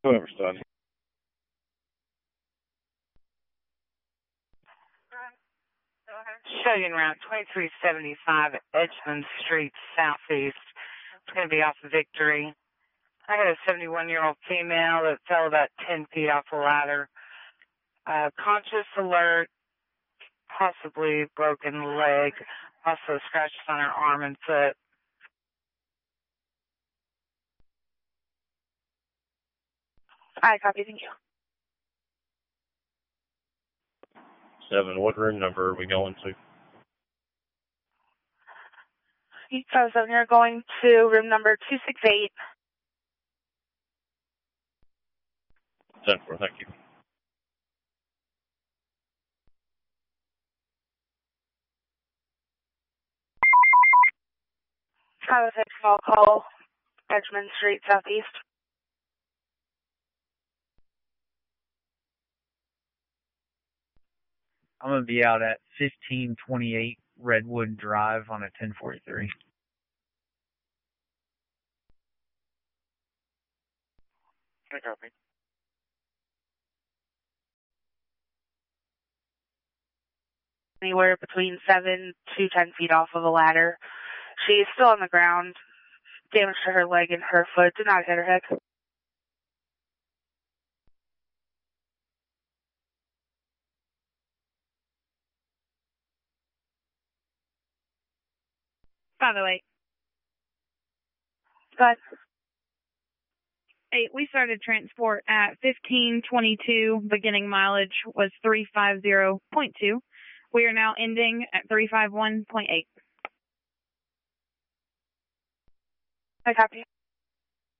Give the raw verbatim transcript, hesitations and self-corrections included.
Whoever's done. Showing route twenty-three seventy-five Edgemond Street Southeast. It's going to be off of Victory. I got a seventy-one-year-old female that fell about ten feet off a ladder. Uh, conscious, alert, possibly broken leg, also scratches on her arm and foot. I copy, thank you. Seven, what room number are we going to? So, so you're going to room number two six eight. ten four, thank you. I was at call call, Edgemond Street Southeast. I'm going to be out at fifteen twenty-eight Redwood Drive on a ten forty-three. I copy. Anywhere between seven to ten feet off of a ladder. She is still on the ground. Damage to her leg and her foot. Did not hit her head. By the way. Go ahead. Hey, we started transport at fifteen twenty-two. Beginning mileage was three fifty point two. We are now ending at three fifty-one point eight. I copy.